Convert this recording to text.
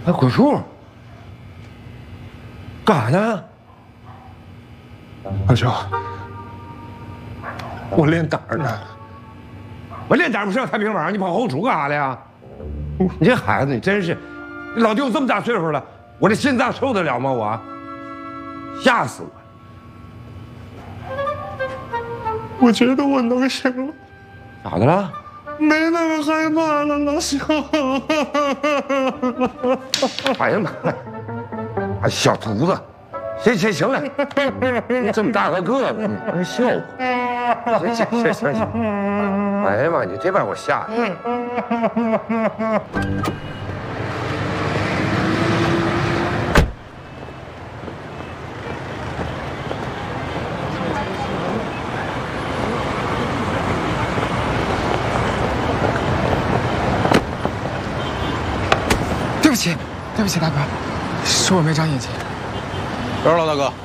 还鬼畜？干啥呢？ 老兄，我练胆儿呢。 我练胆不是要太平板，你跑后厨干啥的呀？你这孩子，你真是，老弟，我这么大岁数了，我这心脏受得了吗？我吓死我！ 我觉得我能行了。 咋的了？ 没那么害怕了，老兄。 哎呀妈呀！啊，小犊子，行了，你这么大个个子，你还笑话？行。哎呀妈，你这把我吓的。 对不起，大哥，是我没长眼睛。 多少了，大哥？